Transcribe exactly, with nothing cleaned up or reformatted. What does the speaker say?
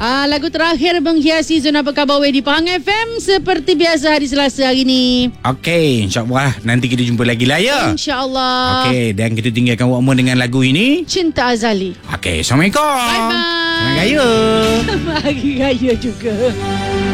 Ah, lagu terakhir menghiasi Zona Pekabawai di Pahang F M seperti biasa hari Selasa hari ni. Okey, insyaAllah nanti kita jumpa lagi lah ya. InsyaAllah. Okey, dan kita tinggalkan Wak Mun dengan lagu ini. Cinta Azali. Okey, Assalamualaikum. Bye bye. Selamat Raya. Hari Raya juga.